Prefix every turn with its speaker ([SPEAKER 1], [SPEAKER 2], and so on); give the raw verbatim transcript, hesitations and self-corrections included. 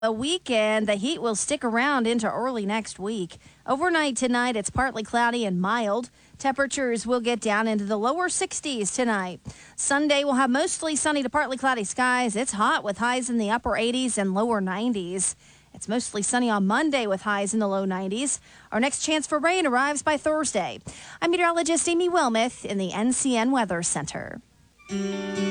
[SPEAKER 1] A weekend, the heat will stick around into early next week. Overnight tonight, it's partly cloudy and mild. Temperatures will get down into the lower sixties tonight. Sunday, we'll have mostly sunny to partly cloudy skies. It's hot with highs in the upper eighties and lower nineties. It's mostly sunny on Monday with highs in the low nineties. Our next chance for rain arrives by Thursday. I'm meteorologist Amy Wilmoth in the N C N Weather Center.